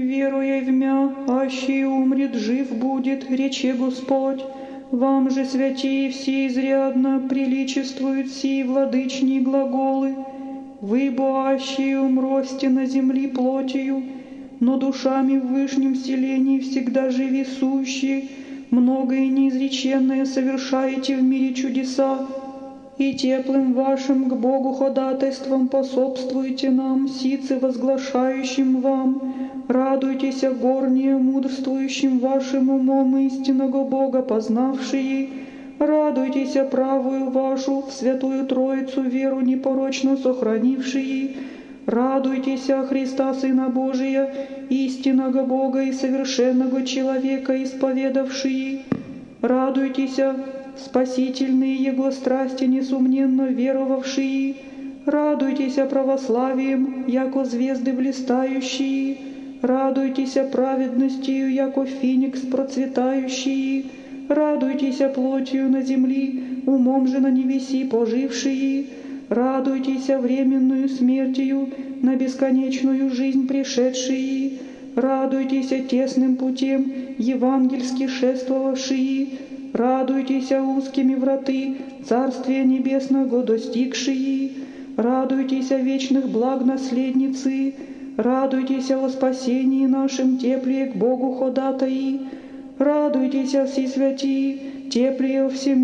веруя в мя, аще умрет, жив будет, рече Господь. Вам же, святие, все изрядно приличествуют сии владычни глаголы. Вы, боащие, умросте на земли плотью, но душами в вышнем селении всегда живи сущие, многое неизреченное совершаете в мире чудеса, и теплым вашим к Богу ходатайством пособствуйте нам, сицы возглашающим вам. Радуйтесь, горние, мудрствующим вашим умом истинного Бога познавшие. Радуйтесь, правую вашу в Святую Троицу веру непорочно сохранившие. Радуйтесь, Христа Сына Божия, истинного Бога и совершенного человека исповедавшие. Радуйтесь, спасительные Его страсти несомненно веровавшие. Радуйтесь православием, яко звезды блистающие. Радуйтесь праведностью, яко феникс процветающий. Радуйтесь плотью на земли, умом же на небеси пожившие. Радуйтесь временную смертью, на бесконечную жизнь пришедшие. Радуйтесь тесным путем, евангельски шествовавшие. Радуйтесь узкими враты, Царствия Небесного достигшие. Радуйтесь вечных благ наследницы. Радуйтесь о спасении нашем, теплее к Богу ходатаи. Радуйтесь, все святии, теплее всем